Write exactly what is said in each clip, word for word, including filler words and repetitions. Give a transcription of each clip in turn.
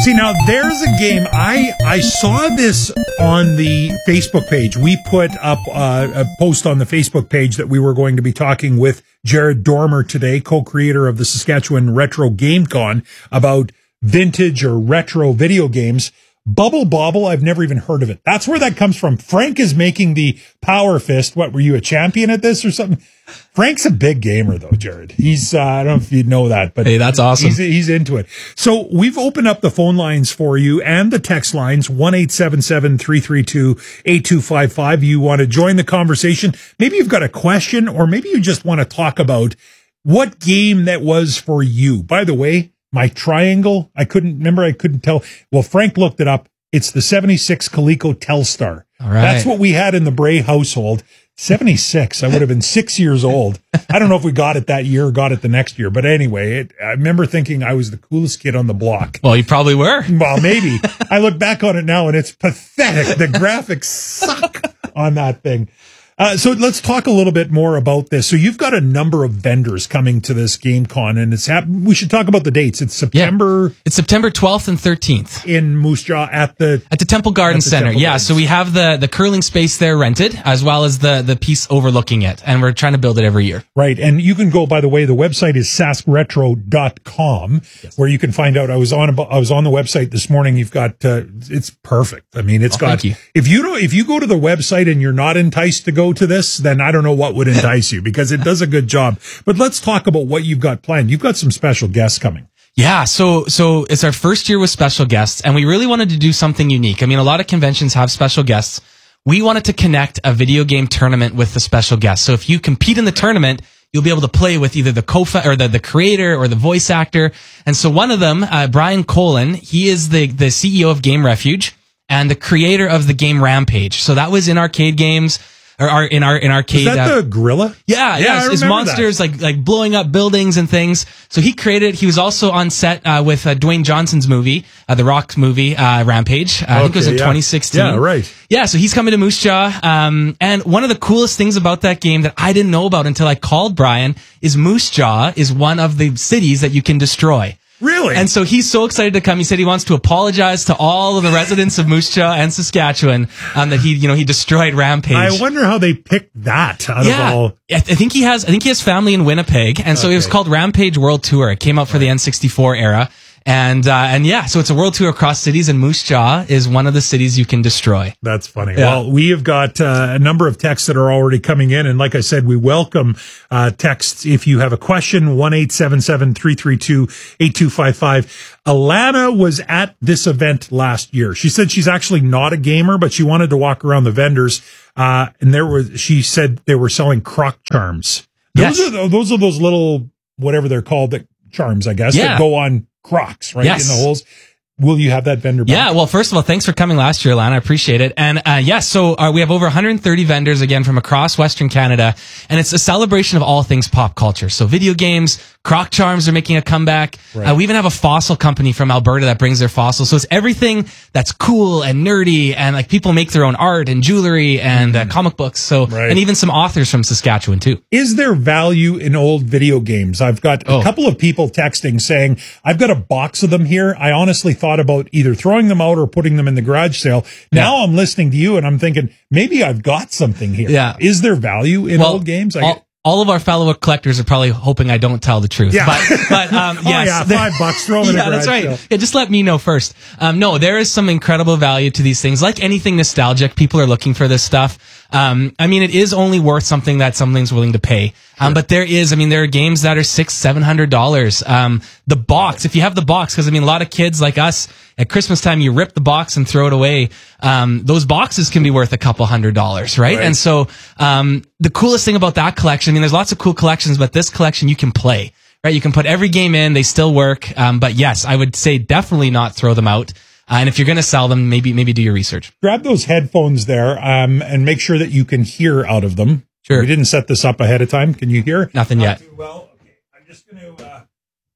See, now there's a game. I, I saw this on the Facebook page. We put up uh, a post on the Facebook page that we were going to be talking with Jared Dormer today, co-creator of the Saskatchewan Retro Game Con, about vintage or retro video games. Bubble Bobble, I've never even heard of it. That's where that comes from. Frank is making the power fist. What, were you a champion at this or something? Frank's a big gamer, though, Jared. He's, uh, I don't know if you know that, but hey, that's awesome. He's, he's into it. So we've opened up the phone lines for you and the text lines, one eight seven seven, three three two, eight two five five. You want to join the conversation. Maybe you've got a question, or maybe you just want to talk about what game that was for you. By the way, my triangle, I couldn't remember. I couldn't tell. Well, Frank looked it up. It's the seventy-six Coleco Telstar. All right. That's what we had in the Bray household. seventy-six. I would have been six years old. I don't know if we got it that year or got it the next year. But anyway, it, I remember thinking I was the coolest kid on the block. Well, you probably were. Well, maybe. I look back on it now and it's pathetic. The graphics suck on that thing. Uh, so let's talk a little bit more about this. So you've got a number of vendors coming to this Game Con, and it's hap- we should talk about the dates. It's September. Yeah. It's September twelfth and thirteenth in Moose Jaw at the at the Temple Garden the Center. Temple yeah, Gardens. so we have the the curling space there rented, as well as the the piece overlooking it, and we're trying to build it every year. Right, and you can go. By the way, the website is sask retro dot com, yes, where you can find out. I was on I was on the website this morning. You've got uh, it's perfect. I mean, it's oh, got. Thank you. If you don't, if you go to the website and you're not enticed to go to this, then I don't know what would entice you, because it does a good job. But let's talk about what you've got planned. You've got some special guests coming. Yeah, so so it's our first year with special guests, and we really wanted to do something unique. I mean, a lot of conventions have special guests. We wanted to connect a video game tournament with the special guest. So if you compete in the tournament, you'll be able to play with either the co or the, the creator or the voice actor. And so one of them, uh, Brian Colin, he is the the C E O of Game Refuge and the creator of the game Rampage. So that was in arcade games. Or our, in our in arcade. Is that uh, the gorilla? Yeah, yeah. yeah His monsters that. like like blowing up buildings and things. So he created. He was also on set uh, with uh, Dwayne Johnson's movie, uh, the Rock movie, uh, Rampage. Uh, okay, I think it was in yeah. twenty sixteen. Yeah, right. Yeah, so he's coming to Moose Jaw. Um, and one of the coolest things about that game that I didn't know about until I called Brian is Moose Jaw is one of the cities that you can destroy. Really? And so he's so excited to come. He said he wants to apologize to all of the residents of Moose Jaw and Saskatchewan um, that he, you know, he destroyed Rampage. I wonder how they picked that out yeah. of all. I th- I think he has. I think he has family in Winnipeg, and so okay. it was called Rampage World Tour. It came out for the N sixty-four era. And, uh, and yeah, so it's a world tour across cities, and Moose Jaw is one of the cities you can destroy. That's funny. Yeah. Well, we have got uh, a number of texts that are already coming in. And like I said, we welcome uh, texts. If you have a question, one eight seven seven, three three two, eight two five five. Alana was at this event last year. She said she's actually not a gamer, but she wanted to walk around the vendors. Uh, and there was, she said they were selling croc charms. Those Yes. are, those are those little, whatever they're called, that charms, I guess, Yeah. that go on Crocs, right? Yes. In the holes. Will you have that vendor back? Yeah, well, first of all, thanks for coming last year, Alana. I appreciate it. And uh, yes, yeah, so uh, we have over one hundred thirty vendors, again, from across Western Canada. And it's a celebration of all things pop culture. So video games, croc charms are making a comeback. Right. Uh, we even have a fossil company from Alberta that brings their fossils. So it's everything that's cool and nerdy, and like people make their own art and jewelry and uh, comic books. So Right. and even some authors from Saskatchewan, too. Is there value in old video games? I've got Oh. a couple of people texting saying, I've got a box of them here. I honestly thought about either throwing them out or putting them in the garage sale. Now Yeah. I'm listening to you and I'm thinking, maybe I've got something here. Yeah. Is there value in Well, old games? I all, get- all of our fellow collectors are probably hoping I don't tell the truth. Yeah. But, but um, Oh, yes. yeah, five bucks, throw them in a Yeah, that's garage right. sale. Yeah, just let me know first. Um, no, there is some incredible value to these things. Like anything nostalgic, people are looking for this stuff. Um, I mean, it is only worth something that something's willing to pay. Um, but there is, I mean, there are games that are six, seven hundred dollars. Um, the box, if you have the box, because I mean, a lot of kids like us at Christmas time, you rip the box and throw it away. Um, those boxes can be worth a couple hundred dollars, right? Right. And so, um, the coolest thing about that collection, I mean, there's lots of cool collections, but this collection you can play, right? You can put every game in, they still work. Um, but yes, I would say definitely not throw them out. Uh, and if you're going to sell them, maybe, maybe do your research. Grab those headphones there, um, and make sure that you can hear out of them. Sure. We didn't set this up ahead of time. Can you hear? Nothing Not yet. too well. Okay. I'm just going to, uh,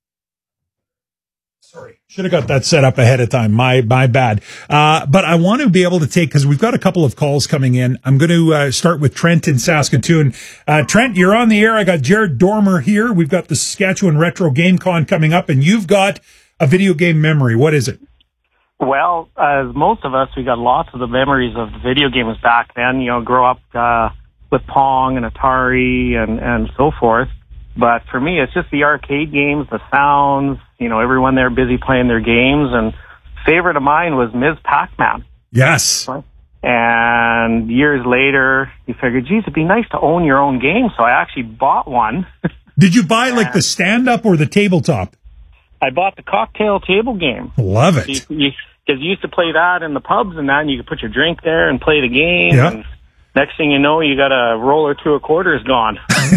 sorry. Should have got that set up ahead of time. My, my bad. Uh, but I want to be able to take, cause we've got a couple of calls coming in. I'm going to, uh, start with Trent in Saskatoon. Uh, Trent, you're on the air. I got Jared Dormer here. We've got the Saskatchewan Retro Game Con coming up, and you've got a video game memory. What is it? Well, as most of us, we got lots of the memories of the video games back then. You know, grow up uh, with Pong and Atari and, and so forth. But for me, it's just the arcade games, the sounds, you know, everyone there busy playing their games. And favorite of mine was Miz Pac-Man. Yes. And years later, you figured, geez, it'd be nice to own your own game. So I actually bought one. Did you buy like the stand-up or the tabletop? I bought the cocktail table game. Love it. Because you, you, you used to play that in the pubs and that, and you could put your drink there and play the game. Yeah. And next thing you know, you got a roll or two of quarters gone.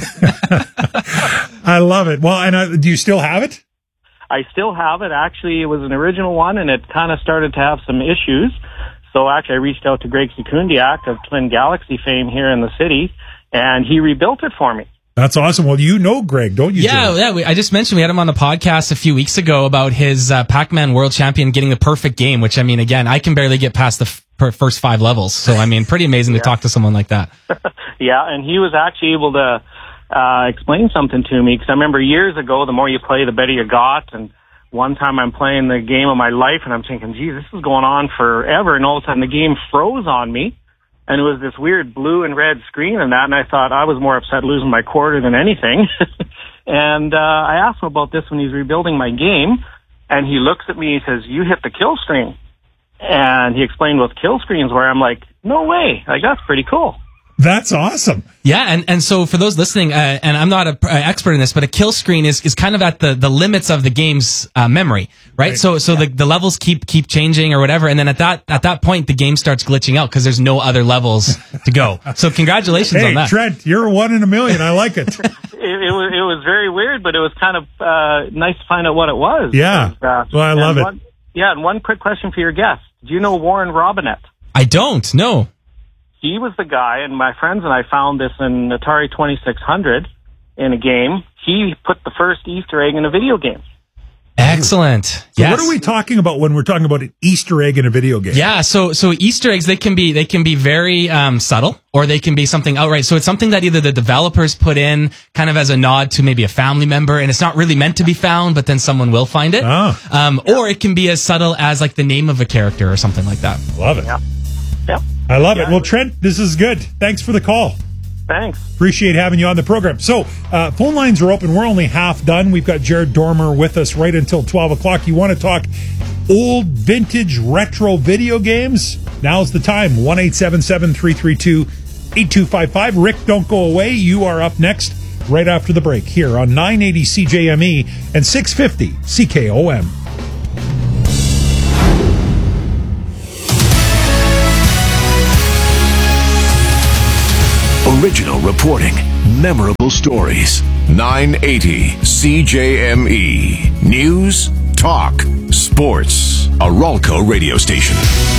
I love it. Well, and uh, do you still have it? I still have it. Actually, it was an original one, and it kind of started to have some issues. So actually, I reached out to Greg Sekundiak of Twin Galaxy fame here in the city, and he rebuilt it for me. That's awesome. Well, you know Greg, don't you? Yeah, Jim? yeah. We, I just mentioned we had him on the podcast a few weeks ago about his uh, Pac-Man World Champion getting the perfect game, which, I mean, again, I can barely get past the f- first five levels. So, I mean, pretty amazing yeah. to talk to someone like that. Yeah, and he was actually able to uh, explain something to me, because I remember years ago, the more you play, the better you got. And one time I'm playing the game of my life, and I'm thinking, geez, this is going on forever. And all of a sudden, the game froze on me. And it was this weird blue and red screen and that, and I thought I was more upset losing my quarter than anything. and uh, I asked him about this when he's rebuilding my game, and he looks at me and says, you hit the kill screen. And he explained what kill screens were. I'm like, no way. Like, that's pretty cool. That's awesome. Yeah, and, and so for those listening, uh, and I'm not an expert in this, but a kill screen is, is kind of at the, the limits of the game's uh, memory, right? right. So so yeah. the, the levels keep keep changing or whatever, and then at that at that point the game starts glitching out because there's no other levels to go. So congratulations hey, on that. Trent, you're one in a million. I like it. it, it was it was very weird, but it was kind of uh, nice to find out what it was. Yeah. Uh, well, I love one, it. Yeah, and one quick question for your guest: do you know Warren Robinette? I don't. No. He was the guy, and my friends and I found this in Atari twenty-six hundred in a game. He put the first Easter egg in a video game. Excellent. So yes. What are we talking about when we're talking about an Easter egg in a video game? Yeah, so so Easter eggs, they can be they can be very um, subtle, or they can be something outright. So it's something that either the developers put in kind of as a nod to maybe a family member, and it's not really meant to be found, but then someone will find it. Oh. Um, or it can be as subtle as like the name of a character or something like that. Love it. Yeah. Yeah. I love yeah. it. Well, Trent, this is good. Thanks for the call. Thanks. Appreciate having you on the program. So, uh, phone lines are open. We're only half done. We've got Jared Dormer with us right until twelve o'clock. You want to talk old, vintage, retro video games? Now's the time. one eight seven seven, three three two, eight two five five. Rick, don't go away. You are up next right after the break here on nine eighty C J M E and six fifty C K O M. Original reporting, memorable stories. nine eighty C J M E. News, talk, sports. A Ralco radio station.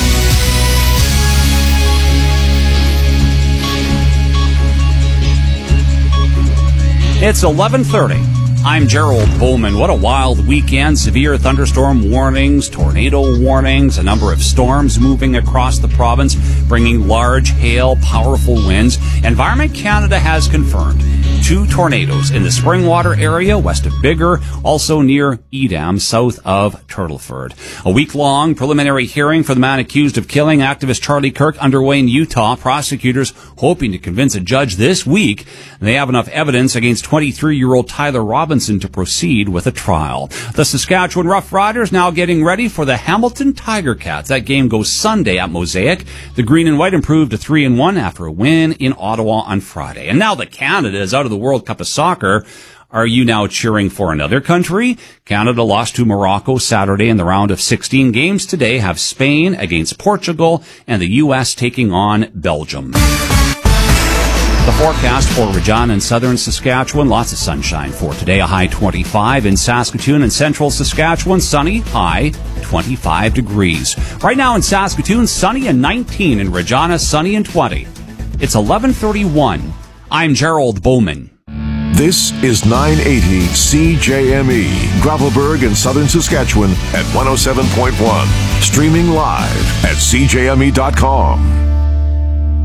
It's eleven thirty. I'm Gerald Bowman. What a wild weekend. Severe thunderstorm warnings, tornado warnings, a number of storms moving across the province, bringing large hail, powerful winds. Environment Canada has confirmed two tornadoes in the Springwater area west of Biggar, also near Edam, south of Turtleford. A week-long preliminary hearing for the man accused of killing activist Charlie Kirk underway in Utah. Prosecutors hoping to convince a judge this week they have enough evidence against twenty-three-year-old Tyler Robinson to proceed with a trial. The Saskatchewan Rough Riders now getting ready for the Hamilton Tiger Cats. That game goes Sunday at Mosaic. The Green and White improved to three and one after a win in Ottawa on Friday. And now that Canada is out of the World Cup of Soccer, are you now cheering for another country? Canada lost to Morocco Saturday in the round of sixteen. Games today have Spain against Portugal and the U S taking on Belgium. The forecast for Regina and southern Saskatchewan, lots of sunshine for today, a high twenty-five. In Saskatoon and central Saskatchewan, sunny, high twenty-five degrees. Right now in Saskatoon, sunny and nineteen. In Regina, sunny and twenty. It's eleven thirty-one. I'm Gerald Bowman. This is nine eighty C J M E, Gravelburg in southern Saskatchewan at one oh seven point one. Streaming live at C J M E dot com.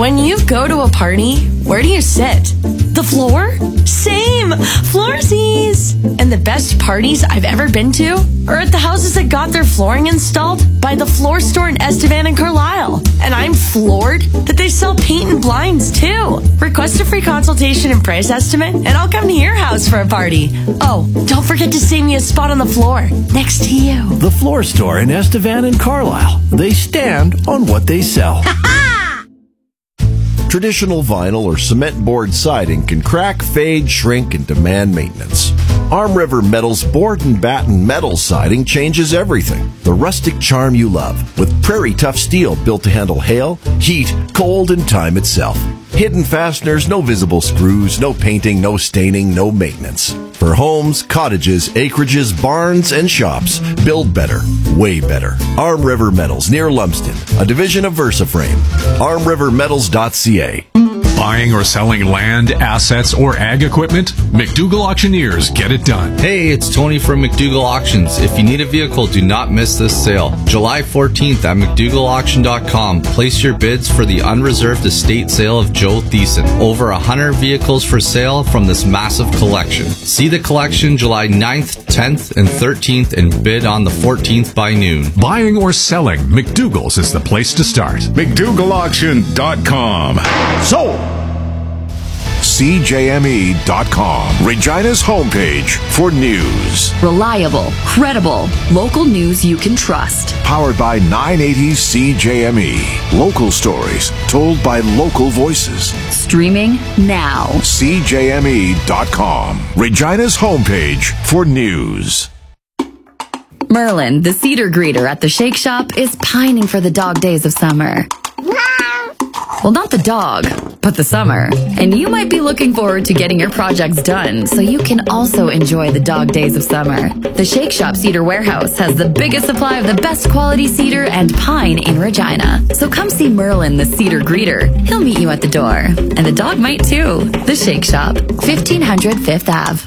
When you go to a party, where do you sit? The floor? Same! Floorsies! And the best parties I've ever been to are at the houses that got their flooring installed by the Floor Store in Estevan and Carlisle. And I'm floored that they sell paint and blinds too. Request a free consultation and price estimate, and I'll come to your house for a party. Oh, don't forget to save me a spot on the floor next to you. The Floor Store in Estevan and Carlisle. They stand on what they sell. Traditional vinyl or cement board siding can crack, fade, shrink, and demand maintenance. Arm River Metal's board and batten metal siding changes everything. The rustic charm you love, with prairie tough steel built to handle hail, heat, cold, and time itself. Hidden fasteners, no visible screws, no painting, no staining, no maintenance. For homes, cottages, acreages, barns, and shops, build better, way better. Arm River Metals, near Lumsden, a division of VersaFrame. arm river metals dot c a. Buying or selling land, assets, or ag equipment? McDougall Auctioneers get it done. Hey, it's Tony from McDougall Auctions. If you need a vehicle, do not miss this sale. July fourteenth at mcdougall auction dot com. Place your bids for the unreserved estate sale of Joe Thiessen. Over one hundred vehicles for sale from this massive collection. See the collection July ninth, tenth, and thirteenth and bid on the fourteenth by noon. Buying or selling, McDougall's is the place to start. mcdougall auction dot com. Sold! C J M E dot com, Regina's homepage for news. Reliable, credible, local news you can trust. Powered by nine eighty C J M E. Local stories told by local voices. Streaming now. C J M E dot com, Regina's homepage for news. Merlin, the cedar greeter at the Shake Shop, is pining for the dog days of summer. Well, not the dog, but the summer. And you might be looking forward to getting your projects done so you can also enjoy the dog days of summer. The Shake Shop Cedar Warehouse has the biggest supply of the best quality cedar and pine in Regina. So come see Merlin, the cedar greeter. He'll meet you at the door. And the dog might too. The Shake Shop, fifteen hundred Fifth Avenue.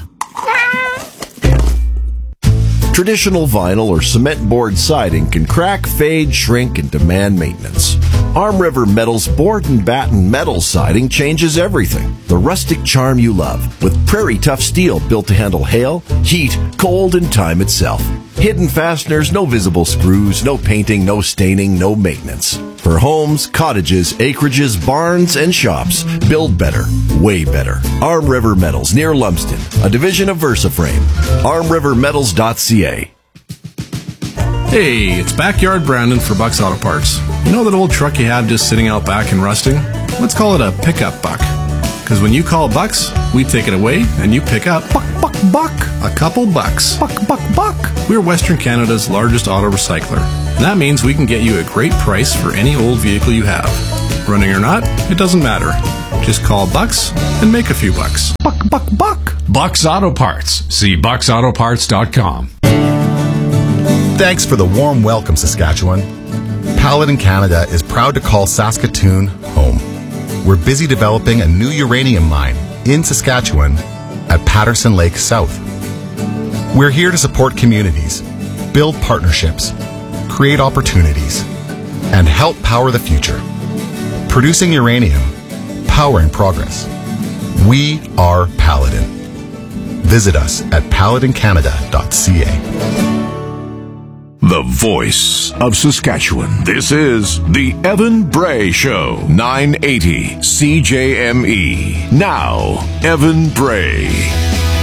Traditional vinyl or cement board siding can crack, fade, shrink, and demand maintenance. Arm River Metal's board and batten metal siding changes everything. The rustic charm you love, with prairie tough steel built to handle hail, heat, cold, and time itself. Hidden fasteners, no visible screws, no painting, no staining, no maintenance. For homes, cottages, acreages, barns, and shops, build better, way better. Arm River Metals, near Lumsden, a division of VersaFrame. arm river metals dot c a. Hey, it's Backyard Brandon for Buck's Auto Parts. You know that old truck you have just sitting out back and rusting? Let's call it a pickup buck. Because when you call Bucks, we take it away and you pick up buck, buck, buck, a couple bucks. Buck, buck, buck. We're Western Canada's largest auto recycler. And that means we can get you a great price for any old vehicle you have. Running or not, it doesn't matter. Just call Bucks and make a few bucks. Buck, buck, buck. Bucks Auto Parts. See bucks auto parts dot com. Thanks for the warm welcome, Saskatchewan. Paladin Canada is proud to call Saskatoon home. We're busy developing a new uranium mine in Saskatchewan at Patterson Lake South. We're here to support communities, build partnerships, create opportunities, and help power the future. Producing uranium, powering progress. We are Paladin. Visit us at paladin canada dot c a. The voice of Saskatchewan. This is the Evan Bray Show. nine eighty C J M E. Now, Evan Bray.